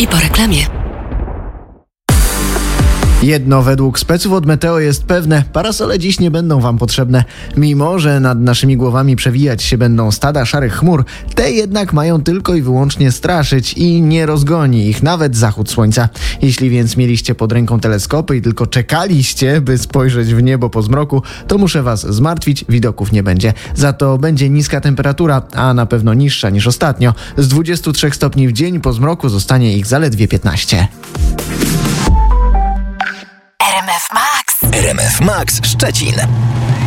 I po reklamie. Jedno według speców od Meteo jest pewne, parasole dziś nie będą wam potrzebne. Mimo że nad naszymi głowami przewijać się będą stada szarych chmur, te jednak mają tylko i wyłącznie straszyć i nie rozgoni ich nawet zachód słońca. Jeśli więc mieliście pod ręką teleskopy i tylko czekaliście, by spojrzeć w niebo po zmroku, to muszę was zmartwić, widoków nie będzie. Za to będzie niska temperatura, a na pewno niższa niż ostatnio. Z 23 stopni w dzień po zmroku zostanie ich zaledwie 15. RMF Max. RMF Max Szczecin.